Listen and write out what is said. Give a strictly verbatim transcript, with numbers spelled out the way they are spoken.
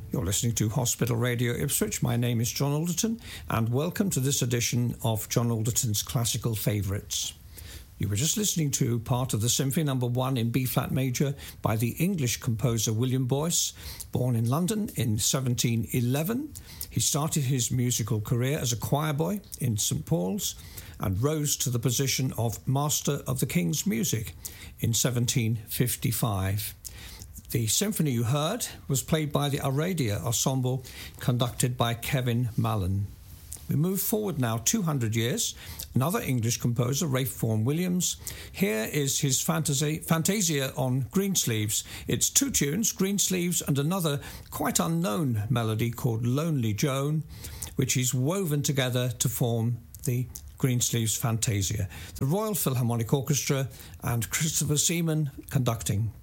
You're listening to Hospital Radio Ipswich. My name is John Alderton, and welcome to this edition of John Alderton's Classical Favourites. You were just listening to part of the Symphony Number One in B-flat major by the English composer William Boyce, born in London in seventeen eleven. He started his musical career as a choir boy in St Paul's and rose to the position of Master of the King's Music in seventeen fifty-five. The symphony you heard was played by the Aradia Ensemble, conducted by Kevin Mallon. We move forward now two hundred years. Another English composer, Ralph Vaughan Williams. Here is his fantasy, Fantasia on Greensleeves. It's two tunes, Greensleeves and another quite unknown melody called Lonely Joan, which is woven together to form the Greensleeves Fantasia. The Royal Philharmonic Orchestra and Christopher Seaman conducting.